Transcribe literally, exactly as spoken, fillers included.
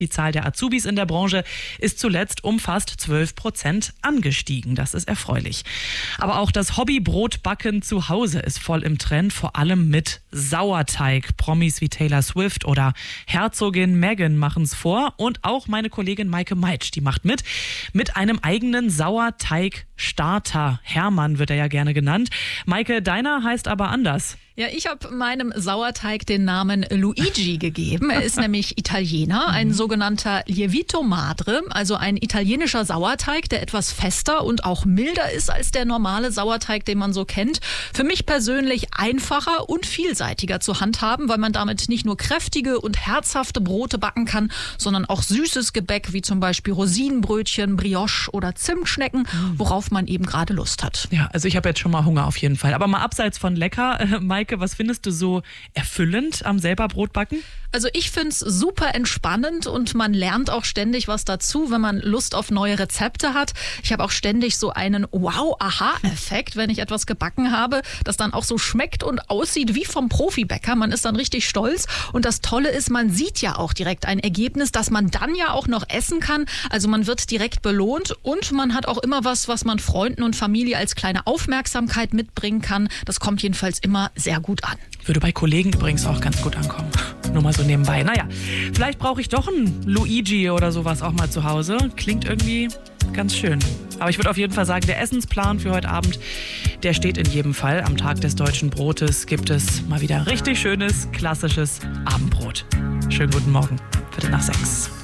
Die Zahl der Azubis in der Branche ist zuletzt um fast zwölf Prozent angestiegen. Das ist erfreulich. Aber auch das Hobbybrotbacken zu Hause ist voll im Trend, vor allem mit Sauerteig. Promis wie Taylor Swift oder Herzogin Meghan machen es vor. Und auch meine Kollegin Maike Meitsch, die macht mit, mit einem eigenen Sauerteigstarter. Hermann wird er ja gerne genannt. Maike, deiner heißt aber anders. Ja, ich habe meinem Sauerteig den Namen Luigi gegeben. Er ist nämlich Italiener, ein sogenannter Lievito Madre, also ein italienischer Sauerteig, der etwas fester und auch milder ist als der normale Sauerteig, den man so kennt. Für mich persönlich einfacher und vielseitiger zu handhaben, weil man damit nicht nur kräftige und herzhafte Brote backen kann, sondern auch süßes Gebäck, wie zum Beispiel Rosinenbrötchen, Brioche oder Zimtschnecken, worauf man eben gerade Lust hat. Ja, also ich habe jetzt schon mal Hunger auf jeden Fall. Aber mal abseits von lecker, äh, Maike, was findest du so erfüllend am selber Brotbacken? Also ich finde es super entspannend und man lernt auch ständig was dazu, wenn man Lust auf neue Rezepte hat. Ich habe auch ständig so einen Wow-Aha-Effekt, wenn ich etwas gebacken habe, das dann auch so schmeckt und aussieht wie vom Profibäcker. Man ist dann richtig stolz und das Tolle ist, man sieht ja auch direkt ein Ergebnis, das man dann ja auch noch essen kann. Also man wird direkt belohnt und man hat auch immer was, was man Freunden und Familie als kleine Aufmerksamkeit mitbringen kann. Das kommt jedenfalls immer sehr gut an. Würde bei Kollegen übrigens auch ganz gut ankommen. Nur mal so nebenbei. Naja, vielleicht brauche ich doch einen Luigi oder sowas auch mal zu Hause. Klingt irgendwie ganz schön. Aber ich würde auf jeden Fall sagen, der Essensplan für heute Abend, der steht in jedem Fall. Am Tag des Deutschen Brotes gibt es mal wieder richtig schönes, klassisches Abendbrot. Schönen guten Morgen. Viertel nach sechs.